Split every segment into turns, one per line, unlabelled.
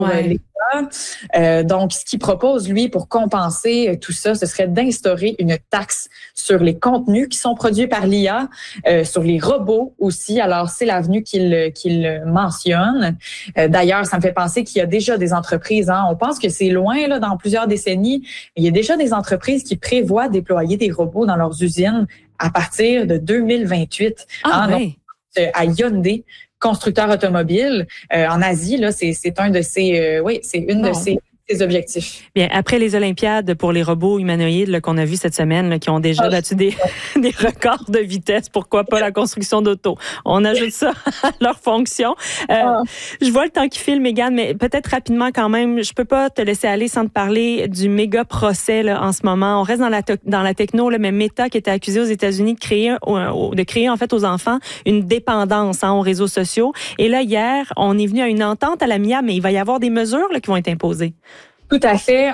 l'État. Donc, ce qu'il propose, lui, pour compenser tout ça, ce serait d'instaurer une taxe sur les contenus qui sont produits par l'IA, sur les robots aussi. Alors, c'est l'avenue qu'il mentionne. D'ailleurs, ça me fait penser qu'il y a déjà des entreprises. On pense que c'est loin, là, dans plusieurs décennies. Il y a déjà des entreprises qui prévoient déployer des robots dans leurs usines à partir de 2028. Donc, à Hyundai, constructeur automobile en Asie, là, c'est un de ses, c'est une de ses objectifs.
Bien, après les Olympiades pour les robots humanoïdes là, qu'on a vus cette semaine, là, qui ont déjà battu des records de vitesse, pourquoi pas la construction d'auto? On ajoute ça à leur fonction. Je vois le temps qui file, Mégane, mais peut-être rapidement quand même, je peux pas te laisser aller sans te parler du méga procès là, en ce moment. On reste dans la techno, là, mais Meta qui était accusé aux États-Unis de créer en fait aux enfants une dépendance aux réseaux sociaux. Et là, hier, on est venu à une entente à l'amiable, mais il va y avoir des mesures là, qui vont être imposées.
Tout à fait.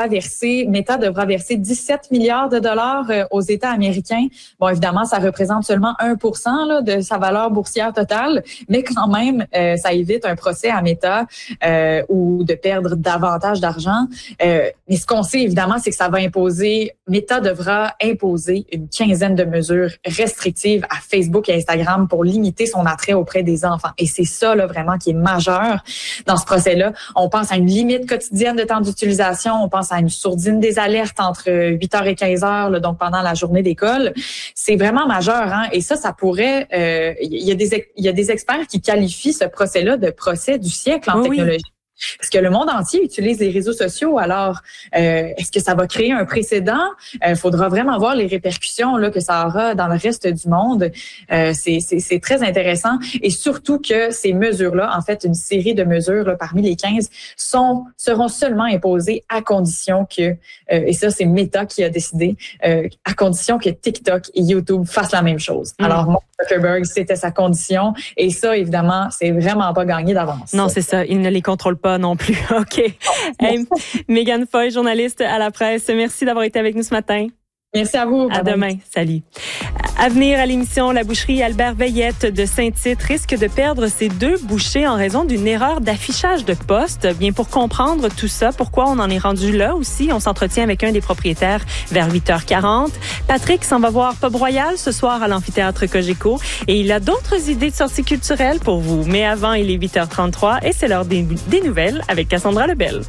Meta devra verser 17 milliards de dollars aux États américains. Bon, évidemment, ça représente seulement 1% là, de sa valeur boursière totale, mais quand même, ça évite un procès à Meta ou de perdre davantage d'argent. Mais ce qu'on sait, évidemment, c'est que Meta devra imposer une quinzaine de mesures restrictives à Facebook et Instagram pour limiter son attrait auprès des enfants. Et c'est ça, là, vraiment, qui est majeur dans ce procès-là. On pense à une limite quotidienne de temps d'utilisation. On pense à une sourdine des alertes entre 8h et 15h, là, donc pendant la journée d'école. C'est vraiment majeur, Et ça pourrait... Il y a des experts qui qualifient ce procès-là de procès du siècle en technologie. Parce que le monde entier utilise les réseaux sociaux. Alors, est-ce que ça va créer un précédent? Il faudra vraiment voir les répercussions là, que ça aura dans le reste du monde. C'est très intéressant. Et surtout que ces mesures-là, en fait, une série de mesures là, parmi les 15, seront seulement imposées à condition que, et ça, c'est Meta qui a décidé, à condition que TikTok et YouTube fassent la même chose. Alors, Mark Zuckerberg, c'était sa condition. Et ça, évidemment, c'est vraiment pas gagné d'avance.
Non, c'est ça. Il ne les contrôle pas non plus. OK. Hey, Mégane Foy, journaliste à la presse. Merci d'avoir été avec nous ce matin.
Merci à vous.
À demain. Salut. À venir à l'émission, la boucherie Albert Veillette de Saint-Tite risque de perdre ses 2 bouchées en raison d'une erreur d'affichage de poste. Bien, pour comprendre tout ça, pourquoi on en est rendu là aussi, on s'entretient avec un des propriétaires vers 8h40. Patrick s'en va voir Pub Royal ce soir à l'amphithéâtre Cogeco et il a d'autres idées de sorties culturelles pour vous. Mais avant, il est 8h33 et c'est l'heure des nouvelles avec Cassandra Lebel.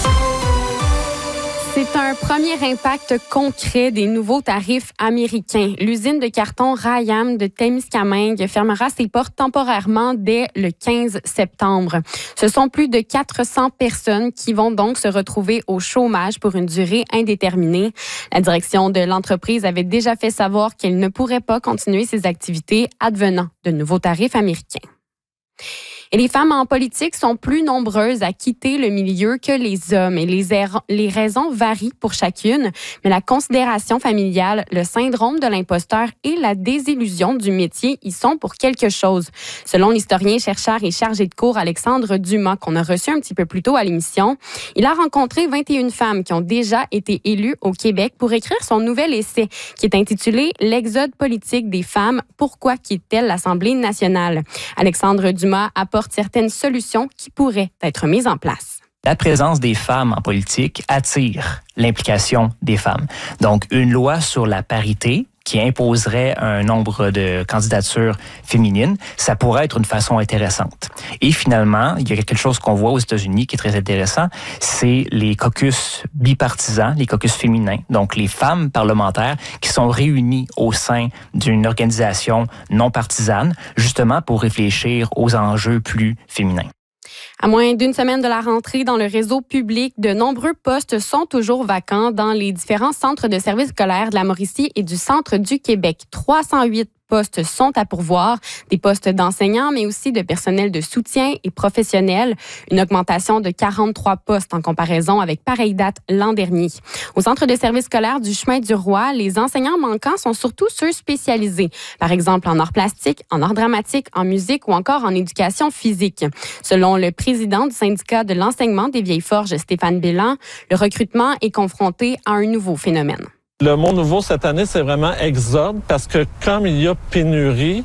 C'est un premier impact concret des nouveaux tarifs américains. L'usine de carton RYAM de Témiscamingue fermera ses portes temporairement dès le 15 septembre. Ce sont plus de 400 personnes qui vont donc se retrouver au chômage pour une durée indéterminée. La direction de l'entreprise avait déjà fait savoir qu'elle ne pourrait pas continuer ses activités advenant de nouveaux tarifs américains. Et les femmes en politique sont plus nombreuses à quitter le milieu que les hommes. Et les raisons varient pour chacune, mais la considération familiale, le syndrome de l'imposteur et la désillusion du métier y sont pour quelque chose. Selon l'historien, chercheur et chargé de cours Alexandre Dumas, qu'on a reçu un petit peu plus tôt à l'émission, il a rencontré 21 femmes qui ont déjà été élues au Québec pour écrire son nouvel essai qui est intitulé « L'exode politique des femmes, pourquoi quittent-elles l'Assemblée nationale ?» Alexandre Dumas apporte certaines solutions qui pourraient être mises en place.
La présence des femmes en politique attire l'implication des femmes. Donc, une loi sur la parité qui imposerait un nombre de candidatures féminines, ça pourrait être une façon intéressante. Et finalement, il y a quelque chose qu'on voit aux États-Unis qui est très intéressant, c'est les caucus bipartisans, les caucus féminins. Donc, les femmes parlementaires qui sont réunies au sein d'une organisation non partisane, justement pour réfléchir aux enjeux plus féminins.
À moins d'une semaine de la rentrée dans le réseau public, de nombreux postes sont toujours vacants dans les différents centres de services scolaires de la Mauricie et du centre du Québec. 308 postes sont à pourvoir, des postes d'enseignants, mais aussi de personnel de soutien et professionnels. Une augmentation de 43 postes en comparaison avec pareille date l'an dernier. Au centre de services scolaires du Chemin du Roi, les enseignants manquants sont surtout ceux spécialisés. Par exemple, en arts plastiques, en arts dramatiques, en musique ou encore en éducation physique. Selon le président du syndicat de l'enseignement des Vieilles-Forges, Stéphane Bélan, le recrutement est confronté à un nouveau phénomène.
Le mot nouveau cette année, c'est vraiment exode parce que comme il y a pénurie,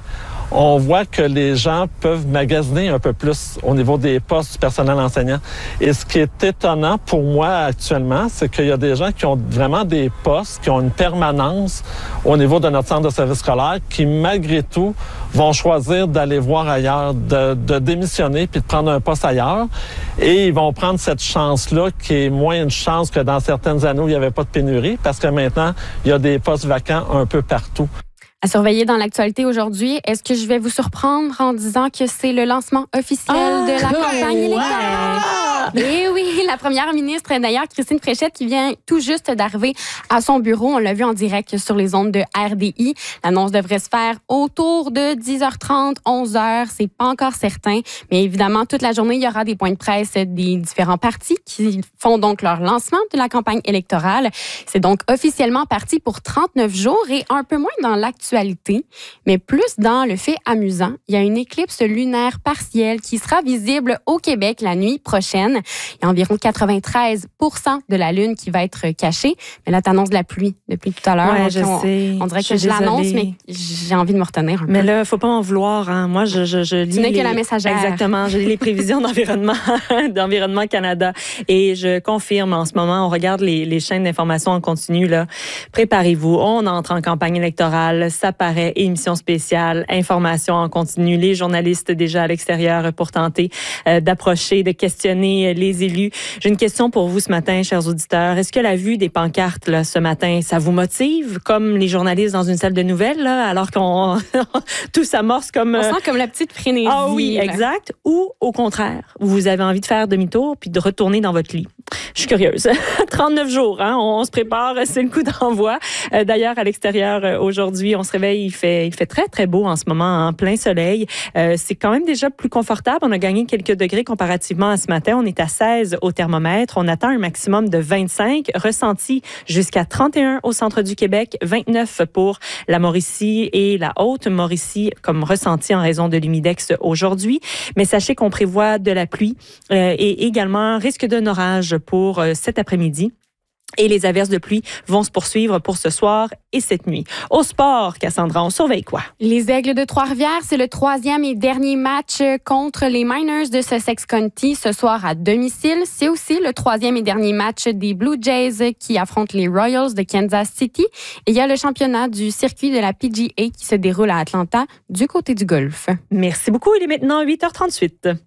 on voit que les gens peuvent magasiner un peu plus au niveau des postes du personnel enseignant. Et ce qui est étonnant pour moi actuellement, c'est qu'il y a des gens qui ont vraiment des postes, qui ont une permanence au niveau de notre centre de service scolaire, qui malgré tout vont choisir d'aller voir ailleurs, de démissionner puis de prendre un poste ailleurs. Et ils vont prendre cette chance-là qui est moins une chance que dans certaines années où il n'y avait pas de pénurie, parce que maintenant, il y a des postes vacants un peu partout.
À surveiller dans l'actualité aujourd'hui, est-ce que je vais vous surprendre en disant que c'est le lancement officiel de la campagne électorale? Et oui, la première ministre, d'ailleurs, Christine Fréchette, qui vient tout juste d'arriver à son bureau. On l'a vu en direct sur les ondes de RDI. L'annonce devrait se faire autour de 10h30, 11h. C'est pas encore certain. Mais évidemment, toute la journée, il y aura des points de presse des différents partis qui font donc leur lancement de la campagne électorale. C'est donc officiellement parti pour 39 jours et un peu moins dans l'actualité, mais plus dans le fait amusant. Il y a une éclipse lunaire partielle qui sera visible au Québec la nuit prochaine. Il y a environ 93 % de la Lune qui va être cachée. Mais là, tu annonces de la pluie depuis tout à l'heure.
Ouais, je sais.
On dirait que je l'annonce, mais j'ai envie de me retenir un peu.
Mais là, il ne faut pas m'en vouloir. Hein. Moi, je lis...
Tu n'es que la messagère.
Exactement. Je lis les prévisions d'Environnement Canada. Et je confirme, en ce moment, on regarde les chaînes d'information en continu. Là. Préparez-vous. On entre en campagne électorale. Ça paraît émission spéciale, information en continu. Les journalistes déjà à l'extérieur pour tenter d'approcher, de questionner les élus. J'ai une question pour vous ce matin, chers auditeurs. Est-ce que la vue des pancartes là, ce matin, ça vous motive, comme les journalistes dans une salle de nouvelles, là, alors qu'on tout s'amorce comme...
On sent comme la petite frénésie.
Ah oui, exact. Ou au contraire, vous avez envie de faire demi-tour puis de retourner dans votre lit. Je suis curieuse. 39 jours, hein, on se prépare, c'est le coup d'envoi. D'ailleurs, à l'extérieur, aujourd'hui, on se réveille, il fait très, très beau en ce moment, en plein soleil. C'est quand même déjà plus confortable. On a gagné quelques degrés comparativement à ce matin. On est à 16 au thermomètre. On atteint un maximum de 25, ressenti jusqu'à 31 au centre du Québec, 29 pour la Mauricie et la Haute-Mauricie comme ressenti en raison de l'humidex aujourd'hui. Mais sachez qu'on prévoit de la pluie et également risque d'un orage pour cet après-midi. Et les averses de pluie vont se poursuivre pour ce soir et cette nuit. Au sport, Cassandra, on surveille quoi?
Les Aigles de Trois-Rivières, c'est le 3e et dernier match contre les Miners de Sussex County ce soir à domicile. C'est aussi le 3e et dernier match des Blue Jays qui affrontent les Royals de Kansas City. Et il y a le championnat du circuit de la PGA qui se déroule à Atlanta du côté du golf.
Merci beaucoup. Il est maintenant 8h38.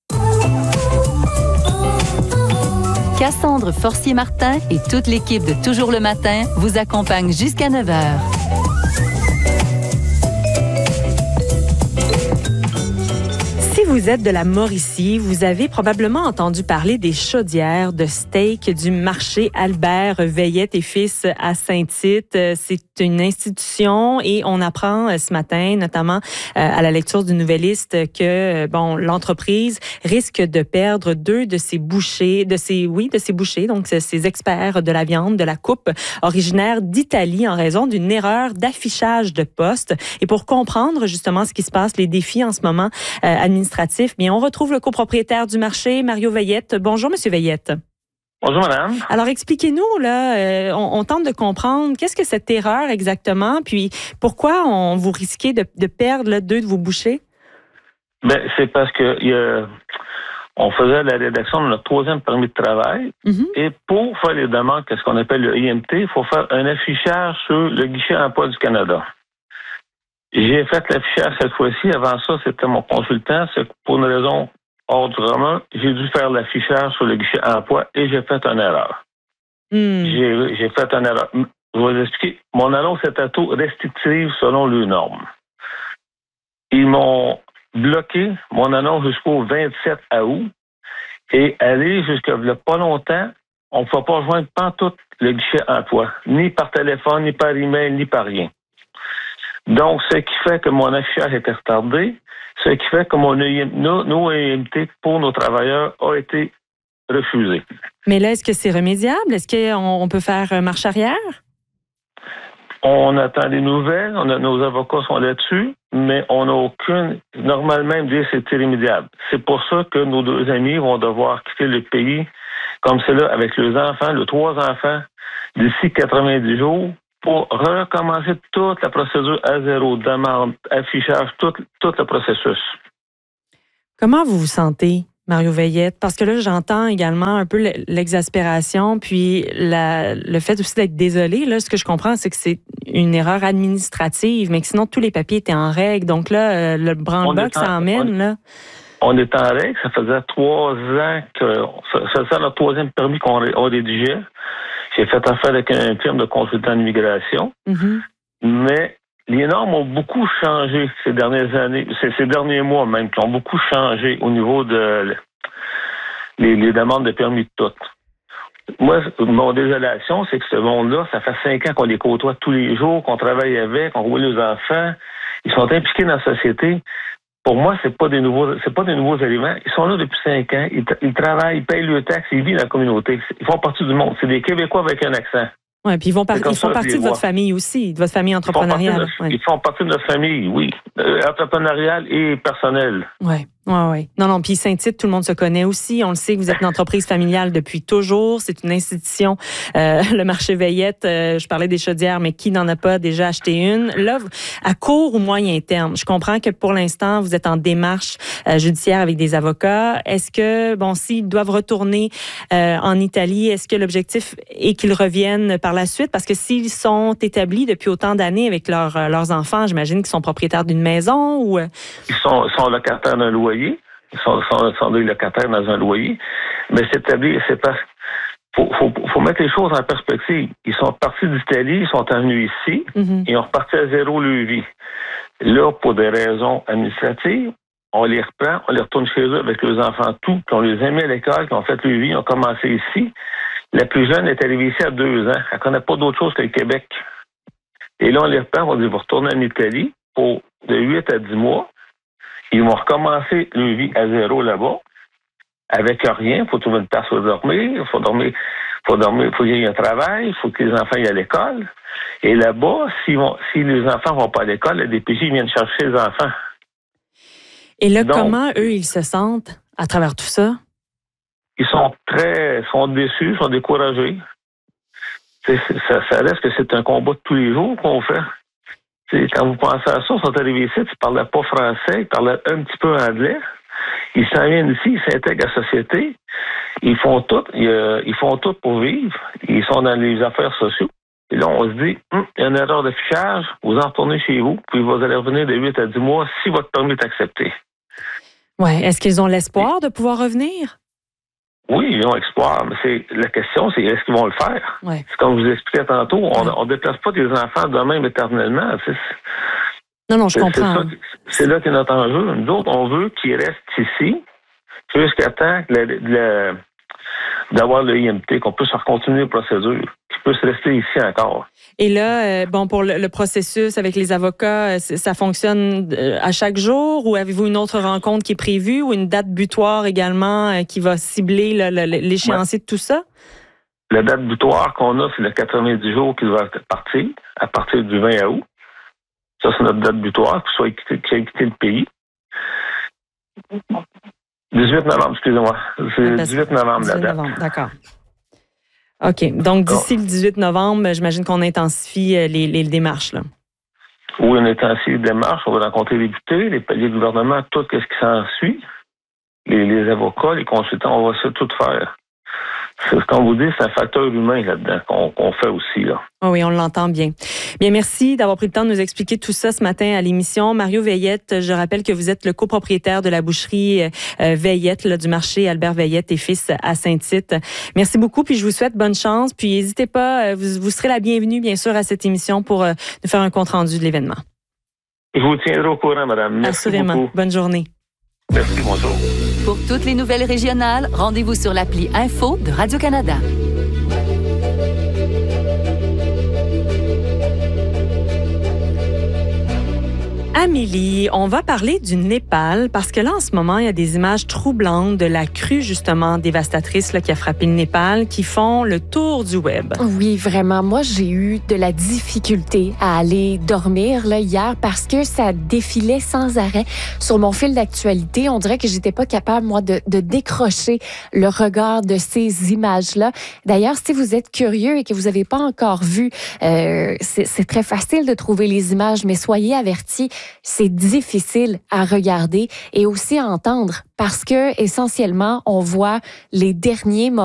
Cassandre Forcier-Martin et toute l'équipe de Toujours le matin vous accompagnent jusqu'à 9h.
Si vous êtes de la Mauricie, vous avez probablement entendu parler des chaudières de steak du marché Albert Veillette et Fils à Saint-Tite. C'est une institution et on apprend ce matin, notamment à la lecture du Nouvelliste, que l'entreprise risque de perdre 2 de ses bouchers, donc ces experts de la viande, de la coupe, originaires d'Italie en raison d'une erreur d'affichage de poste. Et pour comprendre justement ce qui se passe, les défis en ce moment administratifs, bien, on retrouve le copropriétaire du marché, Mario Veillette. Bonjour, Monsieur Veillette.
Bonjour, madame.
Alors, expliquez-nous, là, on tente de comprendre qu'est-ce que cette erreur exactement, puis pourquoi vous risquez de perdre là, 2 de vos bouchers?
Ben, c'est parce que on faisait la rédaction de notre 3e permis de travail, et pour faire les demandes, qu'est-ce qu'on appelle le IMT, il faut faire un affichage sur le guichet emploi du Canada. J'ai fait l'affichage cette fois-ci. Avant ça, c'était mon consultant. C'est pour une raison hors du commun. J'ai dû faire l'affichage sur le guichet emploi et j'ai fait une erreur. J'ai fait une erreur. Je vais vous expliquer. Mon annonce est à taux restrictive selon les normes. Ils m'ont bloqué mon annonce jusqu'au 27 août et aller jusqu'à pas longtemps, on ne peut pas rejoindre pantoute le guichet emploi, ni par téléphone, ni par email, ni par rien. Donc, ce qui fait que mon affichage était retardé, ce qui fait que nos IMT pour nos travailleurs a été refusé.
Mais là, est-ce que c'est remédiable? Est-ce qu'on peut faire marche arrière?
On attend des nouvelles, nos avocats sont là-dessus, mais on n'a aucune... Normalement, dire que c'est irrémédiable. C'est pour ça que nos 2 amis vont devoir quitter le pays, comme c'est là, avec leurs enfants, les 3 enfants, d'ici 90 jours, pour recommencer toute la procédure à zéro, demande, affichage, tout le processus.
Comment vous vous sentez, Mario Veillette? Parce que là, j'entends également un peu l'exaspération, puis le fait aussi d'être désolé. Là, ce que je comprends, c'est que c'est une erreur administrative, mais que sinon, tous les papiers étaient en règle. Donc là, le branle-bas que ça emmène, là...
On est en règle. Ça faisait 3 ans que... C'est notre 3e permis qu'on rédigeait. J'ai fait affaire avec un firme de consultants d'immigration. Mm-hmm. Mais les normes ont beaucoup changé ces dernières années, ces derniers mois même, qui ont beaucoup changé au niveau de les demandes de permis de tout. Moi, mon désolation, c'est que ce monde-là, ça fait 5 ans qu'on les côtoie tous les jours, qu'on travaille avec, on voit les enfants. Ils sont impliqués dans la société. Pour moi, c'est pas des nouveaux éléments. Ils sont là depuis 5 ans. Ils travaillent, ils payent leurs taxes, ils vivent dans la communauté. Ils font partie du monde. C'est des Québécois avec un accent.
Oui, puis ils font partie de votre famille aussi, de votre famille entrepreneuriale.
Ils font partie de notre famille, oui. Entrepreneuriale et personnelle.
Oui. Oui. Non, puis Saint-Tite, tout le monde se connaît aussi. On le sait que vous êtes une entreprise familiale depuis toujours. C'est une institution. Le marché Veillette, je parlais des chaudières, mais qui n'en a pas déjà acheté une? Là, à court ou moyen terme, je comprends que pour l'instant, vous êtes en démarche judiciaire avec des avocats. Est-ce que, s'ils doivent retourner en Italie, est-ce que l'objectif est qu'ils reviennent par la suite? Parce que s'ils sont établis depuis autant d'années avec leurs enfants, j'imagine qu'ils sont propriétaires d'une maison ou...
Ils sont locataires d'un loyer. Ils sont des locataires dans un loyer. Mais c'est parce faut mettre les choses en perspective. Ils sont partis d'Italie, ils sont venus ici, et ont reparti à zéro leur vie. Là, pour des raisons administratives, on les reprend, on les retourne chez eux avec leurs enfants tout, puis on les a mis à l'école, qui ont fait leur vie, ils ont commencé ici. La plus jeune est arrivée ici à 2 ans. Elle ne connaît pas d'autre chose que le Québec. Et là, on les reprend, on dit, vous retournez en Italie pour de 8 à 10 mois. Ils vont recommencer leur vie à zéro là-bas, avec rien. Il faut trouver une place où dormir. Il faut qu'il y ait un travail. Il faut que les enfants aillent à l'école. Et là-bas, si les enfants ne vont pas à l'école, la DPJ viennent chercher les enfants.
Et là, comment eux, ils se sentent à travers tout ça?
Ils sont déçus, sont découragés. Ça reste que c'est un combat de tous les jours qu'on fait. Quand vous pensez à ça, ils sont arrivés ici, ils ne parlaient pas français, ils parlaient un petit peu anglais. Ils s'en viennent ici, ils s'intègrent à la société. Ils font tout pour vivre. Ils sont dans les affaires sociales. Et là, on se dit, il y a une erreur d'affichage, vous en retournez chez vous, puis vous allez revenir de 8 à 10 mois si votre permis est accepté.
Oui. Est-ce qu'ils ont l'espoir de pouvoir revenir?
Oui, ils ont espoir, mais la question, c'est est-ce qu'ils vont le faire?
Ouais.
C'est comme je vous expliquais tantôt, on ne déplace pas des enfants de même éternellement.
Non, je comprends.
C'est là qu'est notre enjeu. Nous autres, on veut qu'ils restent ici jusqu'à temps d'avoir le IMT, qu'on puisse continuer la procédure, qu'ils puissent rester ici encore.
Et là, pour le processus avec les avocats, ça fonctionne à chaque jour ou avez-vous une autre rencontre qui est prévue ou une date butoir également qui va cibler l'échéancier de tout ça?
La date butoir qu'on a, c'est le 90 jours qu'il va partir, à partir du 20 août. Ça, c'est notre date butoir, qu'il ait quitté le pays. 18 novembre, excusez-moi. C'est 18 novembre, la date.
D'accord. OK. Donc, d'ici le 18 novembre, j'imagine qu'on intensifie les démarches, là.
Oui, on intensifie les démarches. On va rencontrer les députés, les paliers de gouvernement, tout ce qui s'ensuit. Les avocats, les consultants, on va essayer de tout faire. C'est ce qu'on vous dit, c'est un facteur humain là-dedans qu'on fait aussi, là.
Oh oui, on l'entend bien. Bien, merci d'avoir pris le temps de nous expliquer tout ça ce matin à l'émission. Mario Veillette, je rappelle que vous êtes le copropriétaire de la boucherie Veillette, du marché Albert Veillette et Fils à Saint-Tite. Merci beaucoup, puis je vous souhaite bonne chance. Puis n'hésitez pas, vous serez la bienvenue, bien sûr, à cette émission pour nous faire un compte-rendu de l'événement.
Je vous tiendrai au courant, madame. Merci
Assurément.
beaucoup.
Bonne journée.
Merci, bonjour.
Pour toutes les nouvelles régionales, rendez-vous sur l'appli Info de Radio-Canada.
Amélie, on va parler du Népal parce que là, en ce moment, il y a des images troublantes de la crue, justement, dévastatrice là, qui a frappé le Népal, qui font le tour du web.
Oui, vraiment. Moi, j'ai eu de la difficulté à aller dormir là, hier parce que ça défilait sans arrêt sur mon fil d'actualité. On dirait que j'étais pas capable, moi, de décrocher le regard de ces images-là. D'ailleurs, si vous êtes curieux et que vous n'avez pas encore vu, c'est très facile de trouver les images, mais soyez avertis, c'est difficile à regarder et aussi à entendre parce que, essentiellement, on voit les derniers moments